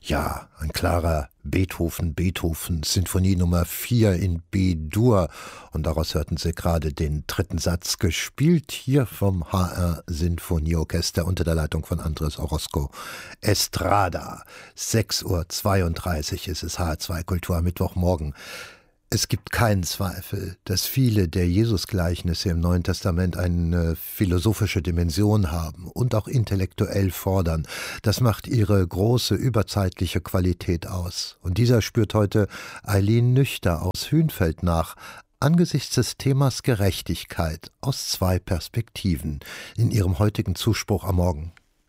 Ja, ein klarer Beethoven, Sinfonie Nummer 4 in B-Dur. Und daraus hörten Sie gerade den dritten Satz, gespielt hier vom HR Sinfonieorchester unter der Leitung von Andres Orozco Estrada. 6:32 Uhr ist es, HR2 Kultur am Mittwochmorgen. Es gibt keinen Zweifel, dass viele der Jesusgleichnisse im Neuen Testament eine philosophische Dimension haben und auch intellektuell fordern. Das macht ihre große überzeitliche Qualität aus. Und dieser spürt heute Eileen Nüchter aus Hünfeld nach, angesichts des Themas Gerechtigkeit aus zwei Perspektiven in ihrem heutigen Zuspruch am Morgen.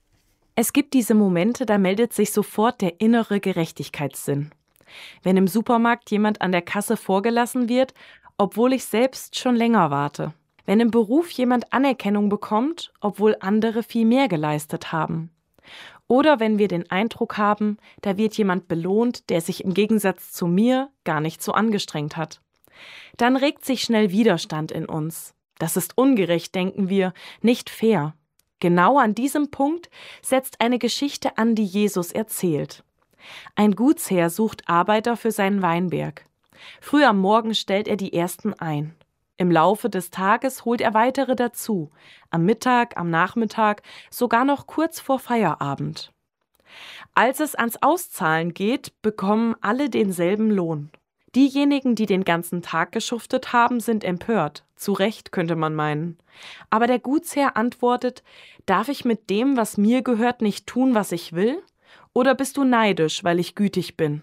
Es gibt diese Momente, da meldet sich sofort der innere Gerechtigkeitssinn. Wenn im Supermarkt jemand an der Kasse vorgelassen wird, obwohl ich selbst schon länger warte. Wenn im Beruf jemand Anerkennung bekommt, obwohl andere viel mehr geleistet haben. Oder wenn wir den Eindruck haben, da wird jemand belohnt, der sich im Gegensatz zu mir gar nicht so angestrengt hat. Dann regt sich schnell Widerstand in uns. Das ist ungerecht, denken wir, nicht fair. Genau an diesem Punkt setzt eine Geschichte an, die Jesus erzählt. Ein Gutsherr sucht Arbeiter für seinen Weinberg. Früh am Morgen stellt er die ersten ein. Im Laufe des Tages holt er weitere dazu. Am Mittag, am Nachmittag, sogar noch kurz vor Feierabend. Als es ans Auszahlen geht, bekommen alle denselben Lohn. Diejenigen, die den ganzen Tag geschuftet haben, sind empört. Zu Recht, könnte man meinen. Aber der Gutsherr antwortet: Darf ich mit dem, was mir gehört, nicht tun, was ich will? Oder bist du neidisch, weil ich gütig bin?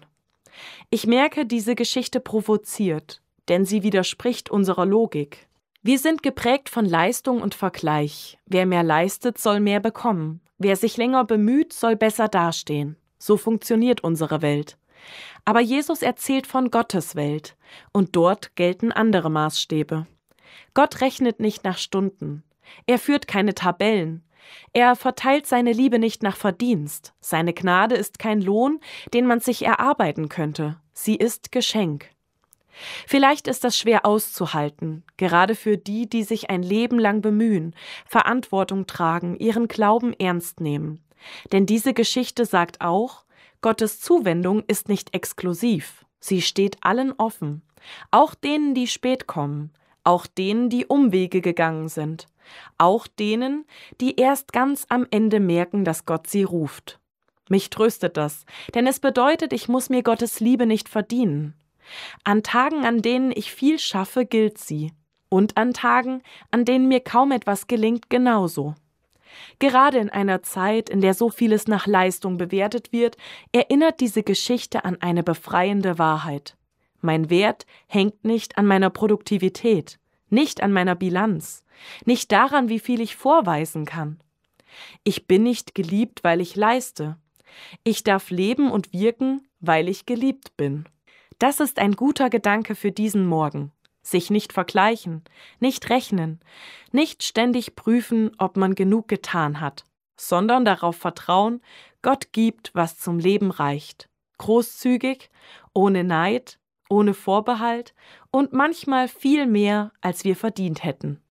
Ich merke, diese Geschichte provoziert, denn sie widerspricht unserer Logik. Wir sind geprägt von Leistung und Vergleich. Wer mehr leistet, soll mehr bekommen. Wer sich länger bemüht, soll besser dastehen. So funktioniert unsere Welt. Aber Jesus erzählt von Gottes Welt, und dort gelten andere Maßstäbe. Gott rechnet nicht nach Stunden. Er führt keine Tabellen. Er verteilt seine Liebe nicht nach Verdienst. Seine Gnade ist kein Lohn, den man sich erarbeiten könnte. Sie ist Geschenk. Vielleicht ist das schwer auszuhalten, gerade für die, die sich ein Leben lang bemühen, Verantwortung tragen, ihren Glauben ernst nehmen. Denn diese Geschichte sagt auch, Gottes Zuwendung ist nicht exklusiv. Sie steht allen offen. Auch denen, die spät kommen. Auch denen, die Umwege gegangen sind. Auch denen, die erst ganz am Ende merken, dass Gott sie ruft. Mich tröstet das, denn es bedeutet, ich muss mir Gottes Liebe nicht verdienen. An Tagen, an denen ich viel schaffe, gilt sie. Und an Tagen, an denen mir kaum etwas gelingt, genauso. Gerade in einer Zeit, in der so vieles nach Leistung bewertet wird, erinnert diese Geschichte an eine befreiende Wahrheit. Mein Wert hängt nicht an meiner Produktivität, nicht an meiner Bilanz, nicht daran, wie viel ich vorweisen kann. Ich bin nicht geliebt, weil ich leiste. Ich darf leben und wirken, weil ich geliebt bin. Das ist ein guter Gedanke für diesen Morgen. Sich nicht vergleichen, nicht rechnen, nicht ständig prüfen, ob man genug getan hat, sondern darauf vertrauen, Gott gibt, was zum Leben reicht. Großzügig, ohne Neid, ohne Vorbehalt und manchmal viel mehr, als wir verdient hätten.